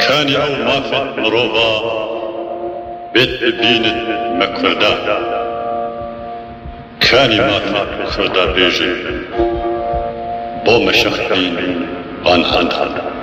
كاني أو مافت مروبا بيت ببينت مكردا كاني مافت خردا بيجي بو مشختين بان هند